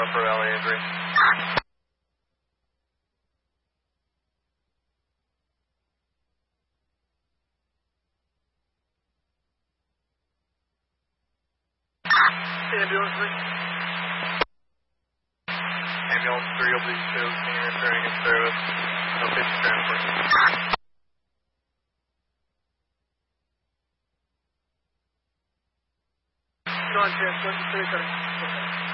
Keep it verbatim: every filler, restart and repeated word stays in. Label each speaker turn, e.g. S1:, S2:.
S1: for L A Avery. Ambulance three. Ambulance three will be two, senior returning in service. No patient transport. Non-transport, three thirty.